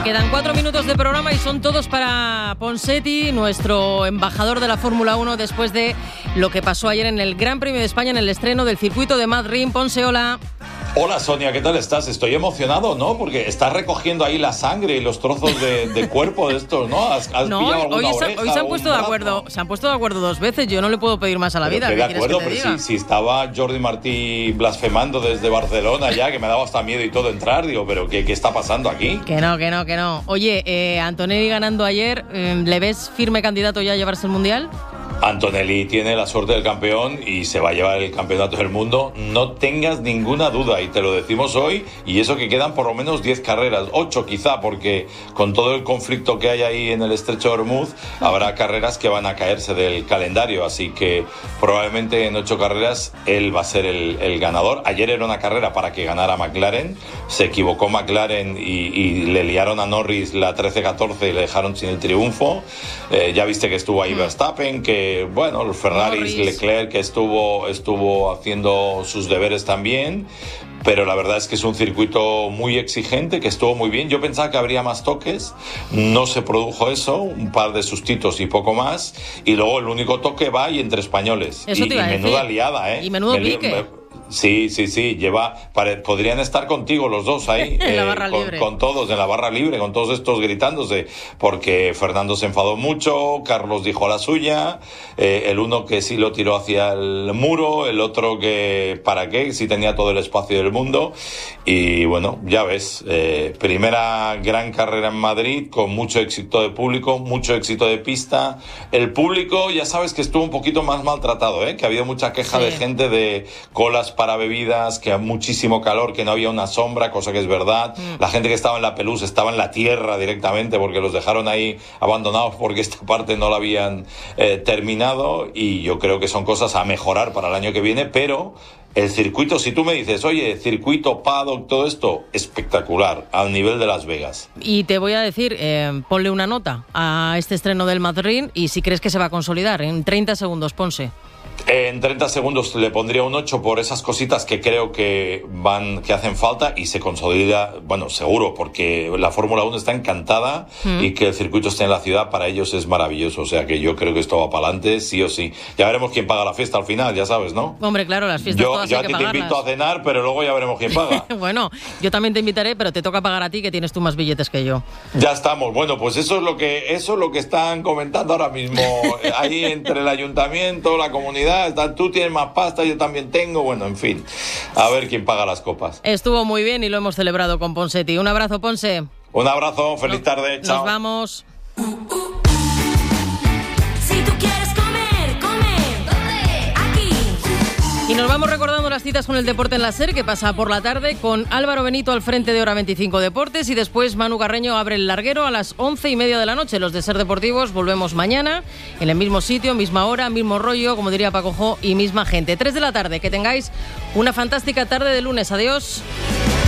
Quedan 4 minutos de programa y son todos para Ponseti, nuestro embajador de la Fórmula 1, después de lo que pasó ayer en el Gran Premio de España, en el estreno del circuito de Madrid. Ponce, hola. Hola Sonia, ¿qué tal estás? Estoy emocionado, ¿no? Porque estás recogiendo ahí la sangre y los trozos de cuerpo de estos, ¿no? ¿Has pillado alguna oreja, hoy se han puesto de acuerdo. Se han puesto de acuerdo 2 veces. Yo no le puedo pedir más a la vida. De acuerdo, pero si estaba Jordi Martí blasfemando desde Barcelona ya, que me daba hasta miedo y todo entrar, digo, pero ¿qué está pasando aquí? Que no. Oye, Antonelli ganando ayer, ¿le ves firme candidato ya a llevarse el Mundial? Antonelli tiene la suerte del campeón y se va a llevar el campeonato del mundo, no tengas ninguna duda, y te lo decimos hoy, y eso que quedan por lo menos 10 carreras, 8 quizá, porque con todo el conflicto que hay ahí en el estrecho de Hormuz, habrá carreras que van a caerse del calendario, así que probablemente en 8 carreras él va a ser el ganador. Ayer era una carrera para que ganara McLaren, se equivocó McLaren y le liaron a Norris la 13-14 y le dejaron sin el triunfo. Ya viste que estuvo ahí Verstappen, que bueno, los Ferraris, Leclerc, que estuvo haciendo sus deberes también, pero la verdad es que es un circuito muy exigente, que estuvo muy bien. Yo pensaba que habría más toques, no se produjo eso, un par de sustitos y poco más, y luego el único toque va y entre españoles. Eso te iba a decir. Menuda liada, ¿eh? Y menudo pique. Sí, podrían estar contigo los dos ahí, en la barra libre. Con todos, en la barra libre, con todos estos gritándose, porque Fernando se enfadó mucho, Carlos dijo la suya, el uno que sí lo tiró hacia el muro, el otro que para qué, si tenía todo el espacio del mundo, y bueno, ya ves, primera gran carrera en Madrid, con mucho éxito de público, mucho éxito de pista. El público, ya sabes que estuvo un poquito más maltratado, que ha habido mucha queja de gente de colas para bebidas, que muchísimo calor, que no había una sombra, cosa que es verdad. La gente que estaba en la Pelouse estaba en la tierra directamente porque los dejaron ahí abandonados porque esta parte no la habían terminado, y yo creo que son cosas a mejorar para el año que viene, pero el circuito, si tú me dices, oye, circuito, paddock, todo esto, espectacular, al nivel de Las Vegas. Y te voy a decir, ponle una nota a este estreno del Madrid y si crees que se va a consolidar en 30 segundos, Ponce. En 30 segundos le pondría un 8 por esas cositas que creo que hacen falta, y se consolida, bueno, seguro, porque la Fórmula 1 está encantada y que el circuito esté en la ciudad para ellos es maravilloso, o sea que yo creo que esto va para adelante, sí o sí. Ya veremos quién paga la fiesta al final, ya sabes, ¿no? Hombre, claro, las fiestas todas hay que pagarlas. Yo a ti te invito a cenar, pero luego ya veremos quién paga. Bueno, yo también te invitaré, pero te toca pagar a ti, que tienes tú más billetes que yo. Ya estamos. Bueno, pues eso es lo que están comentando ahora mismo ahí entre el ayuntamiento, la comunidad. Tú tienes más pasta, yo también tengo, bueno, en fin, a ver quién paga las copas. Estuvo muy bien y lo hemos celebrado con Ponseti. Un abrazo, Ponce. Un abrazo, feliz tarde, chao. Nos vamos. Si tú quieres comer, ¿dónde? Aquí. Y nos vamos recordando las citas con el deporte en la SER, que pasa por la tarde con Álvaro Benito al frente de Hora 25 Deportes, y después Manu Carreño abre el larguero a las 11:30 de la noche. Los de SER Deportivos volvemos mañana en el mismo sitio, misma hora, mismo rollo, como diría Paco Jo, y misma gente. 3 de la tarde. Que tengáis una fantástica tarde de lunes. Adiós.